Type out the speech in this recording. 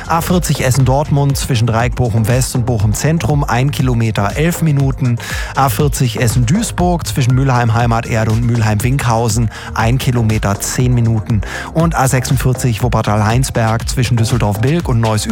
A40 Essen-Dortmund zwischen Dreieck Bochum-West und Bochum-Zentrum 1 Kilometer 11 Minuten. A40 Essen-Duisburg zwischen Mülheim-Heimaterde und Mülheim-Winkhausen 1 Kilometer 10 Minuten. Und A46 Wuppertal-Heinsberg zwischen Düsseldorf-Bilk und Neuss